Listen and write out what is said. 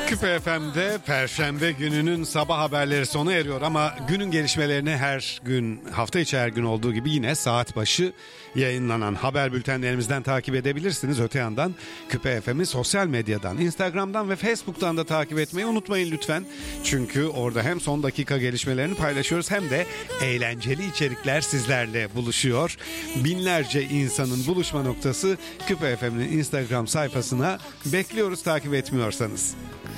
Küpe FM'de Perşembe gününün sabah haberleri sona eriyor ama günün gelişmelerini her gün, hafta içi her gün olduğu gibi yine saat başı yayınlanan haber bültenlerimizden takip edebilirsiniz. Öte yandan Küpe FM'i sosyal medyadan, Instagram'dan ve Facebook'tan da takip etmeyi unutmayın lütfen. Çünkü orada hem son dakika gelişmelerini paylaşıyoruz hem de eğlenceli içerikler sizlerle buluşuyor. Binlerce insanın buluşma noktası Küpe FM'in Instagram sayfasına bekliyoruz takip etmiyorsanız.